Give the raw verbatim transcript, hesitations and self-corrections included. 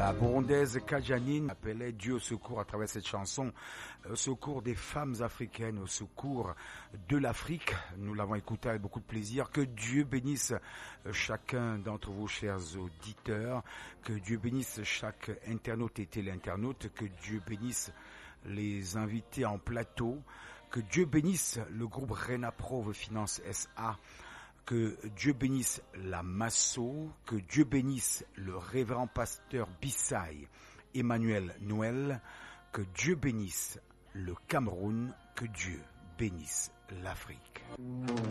La burundaise Kajanine appelait Dieu au secours à travers cette chanson, au secours des femmes africaines, au secours de l'Afrique. Nous l'avons écouté avec beaucoup de plaisir. Que Dieu bénisse chacun d'entre vous, chers auditeurs. Que Dieu bénisse chaque internaute et téléinternaute. Que Dieu bénisse les invités en plateau. Que Dieu bénisse le groupe Renaprove Finance S A. Que Dieu bénisse la Masso, que Dieu bénisse le révérend pasteur Bissaï, Emmanuel Noël, que Dieu bénisse le Cameroun, que Dieu bénisse l'Afrique.